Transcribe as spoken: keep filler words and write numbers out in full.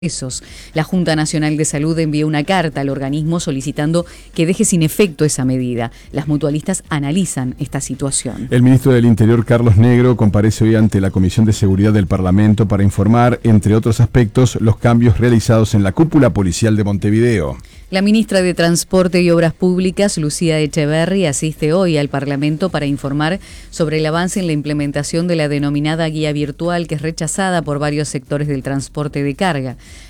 Esos. La Junta Nacional de Salud envió una carta al organismo solicitando que deje sin efecto esa medida. Las mutualistas analizan esta situación. El ministro del Interior, Carlos Negro, comparece hoy ante la Comisión de Seguridad del Parlamento para informar, entre otros aspectos, los cambios realizados en la cúpula policial de Montevideo. La ministra de Transporte y Obras Públicas, Lucía Echeverri, asiste hoy al Parlamento para informar sobre el avance en la implementación de la denominada guía virtual, que es rechazada por varios sectores del transporte de carga.